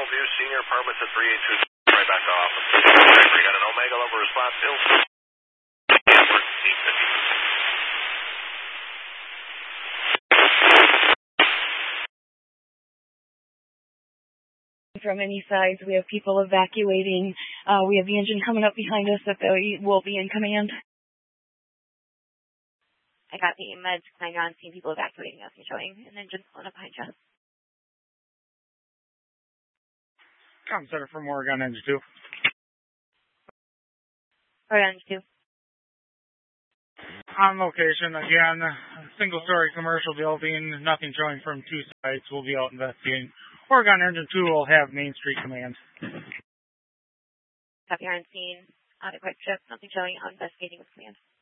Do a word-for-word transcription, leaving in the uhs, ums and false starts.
View Senior Apartments at three eight two. Right back to office. We got an Omega level response still. From any sides, we have people evacuating. Uh, we have the engine coming up behind us that they will be in command. I got the meds coming on, seeing people evacuating us and showing an engine pulling up behind us. Com Center from Oregon Engine two. Oregon Engine two. On location, again, single-story commercial building, nothing showing from two sites. We'll be out investigating. Oregon Engine two will have Main Street Command. Copy, on scene, adequate shift, nothing showing, out investigating with command.